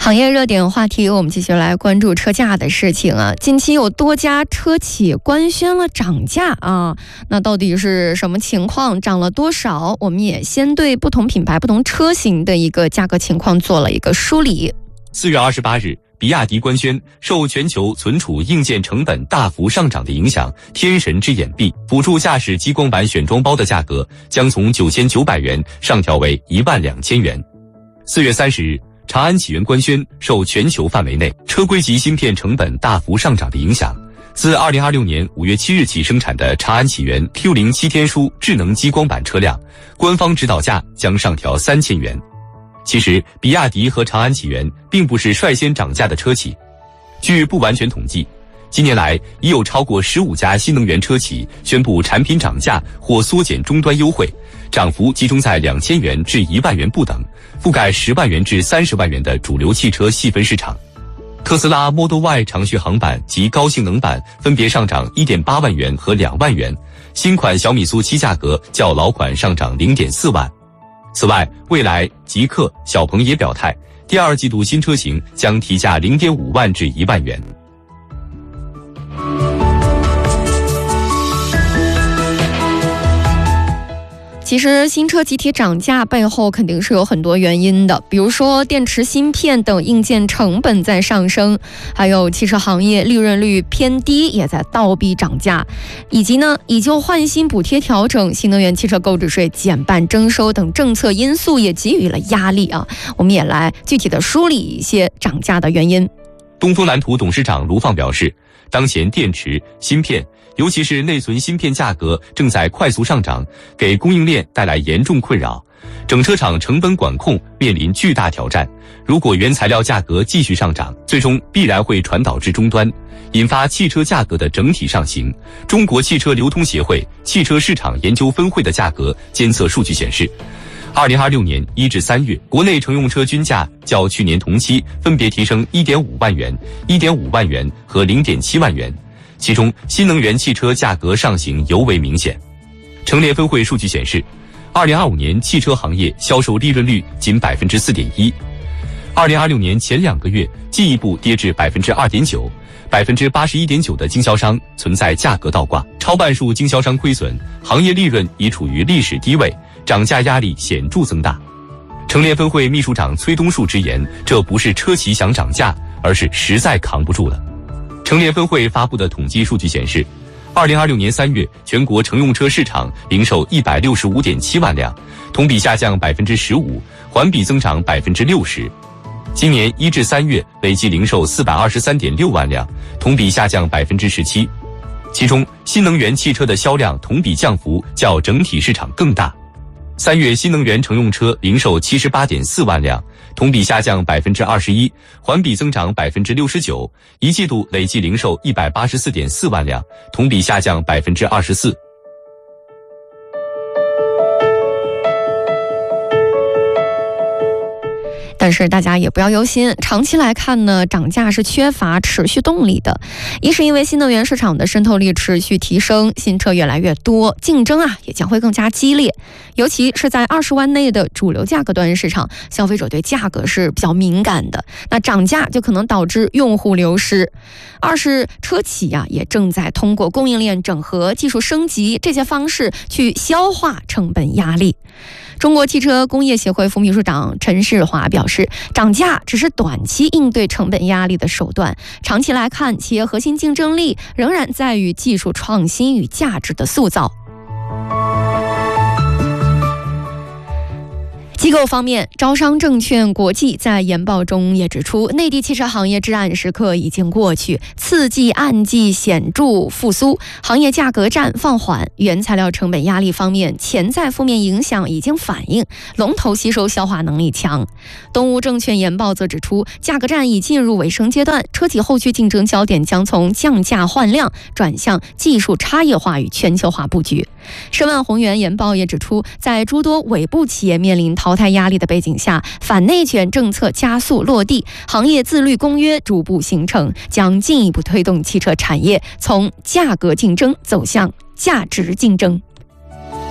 行业热点话题，我们继续来关注车价的事情啊。近期有多家车企官宣了涨价啊，那到底是什么情况，涨了多少？我们也先对不同品牌、不同车型的一个价格情况做了一个梳理。 4月28日，比亚迪官宣，受全球存储硬件成本大幅上涨的影响，天神之眼臂辅助驾驶激光板选装包的价格将从9900元上调为12000元。4月30日，长安启源官宣，受全球范围内车规级芯片成本大幅上涨的影响，自2026年5月7日起生产的长安启源 Q07 天书智能激光板车辆，官方指导价将上调3000元。其实，比亚迪和长安启源并不是率先涨价的车企。据不完全统计，近年来已有超过15家新能源车企宣布产品涨价或缩减终端优惠，涨幅集中在2000元至1万元不等，覆盖10万元至30万元的主流汽车细分市场。特斯拉 Model Y 长续航版及高性能版分别上涨 1.8 万元和2万元，新款小米SU7价格较老款上涨 0.4 万。此外，蔚来、极氪、小鹏也表态，第二季度新车型将提价 0.5 万至1万元。 其实新车集体涨价背后肯定是有很多原因的，比如说电池芯片等硬件成本在上升，还有汽车行业利润率偏低也在倒逼涨价，以及以旧换新补贴调整、新能源汽车购置税减半征收等政策因素也给予了压力啊。我们也来具体的梳理一些涨价的原因。 东风蓝图董事长卢放表示，当前电池、芯片尤其是内存芯片价格正在快速上涨，给供应链带来严重困扰，整车厂成本管控面临巨大挑战。如果原材料价格继续上涨，最终必然会传导至终端，引发汽车价格的整体上行。中国汽车流通协会汽车市场研究分会的价格监测数据显示，2026年1至3月，国内乘用车均价较去年同期分别提升 1.5 万元、1.5万元和 0.7 万元。其中，新能源汽车价格上行尤为明显。乘联分会数据显示，2025年汽车行业销售利润率仅 4.1%，2026年前2个月进一步跌至 2.9%，81.9% 的经销商存在价格倒挂，超半数经销商亏损，行业利润已处于历史低位，涨价压力显著增大。乘联分会秘书长崔东树直言，这不是车企想涨价，而是实在扛不住了。乘联分会发布的统计数据显示，2026年3月，全国乘用车市场零售 165.7 万辆，同比下降 15%， 环比增长 60%。今年1至3月累计零售 423.6 万辆，同比下降 17%。其中，新能源汽车的销量同比降幅较整体市场更大。3月新能源乘用车零售 78.4 万辆，同比下降 21%， 环比增长 69%， 一季度累计零售 184.4 万辆，同比下降 24%。 但是大家也不要忧心，长期来看呢，涨价是缺乏持续动力的。一是因为新能源市场的渗透力持续提升，新车越来越多，竞争也将会更加激烈。尤其是在20万内的主流价格段市场，消费者对价格是比较敏感的，那涨价就可能导致用户流失。二是车企也正在通过供应链整合、技术升级这些方式去消化成本压力。中国汽车工业协会副秘书长陈世华表示，涨价只是短期应对成本压力的手段，长期来看，企业核心竞争力仍然在于技术创新与价值的塑造。机构方面，招商证券国际在研报中也指出，内地汽车行业至暗时刻已经过去，次季、暗季显著复苏，行业价格战放缓，原材料成本压力方面潜在负面影响已经反映，龙头吸收消化能力强。东吴证券研报则指出，价格战已进入尾声阶段，车企后续竞争焦点将从降价换量转向技术差异化与全球化布局。申万宏源研报也指出，在诸多尾部企业面临淘汰压力的背景下，反内卷政策加速落地，行业自律公约逐步形成，将进一步推动汽车产业从价格竞争走向价值竞争。